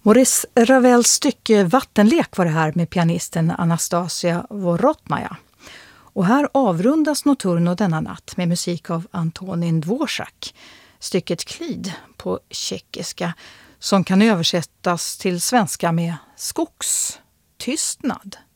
Maurice Ravels stycke Vattenlek var det här med pianisten Anastasia Vorotnaja. Och här avrundas Notturno denna natt med musik av Antonin Dvorak. Stycket Klid på tjeckiska som kan översättas till svenska med skogstystnad.